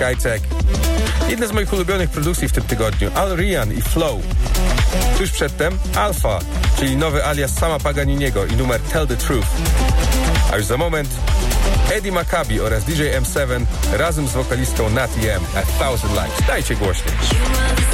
Skytech. Jedne z moich ulubionych produkcji w tym tygodniu, Al Ryan i Flow. Tuż przedtem Alpha, czyli nowy alias sama Paganiniego i numer Tell the Truth. A już za moment Eddie Maccabi oraz DJ M7 razem z wokalistką Natty M, A Thousand Lights. Dajcie głośniej.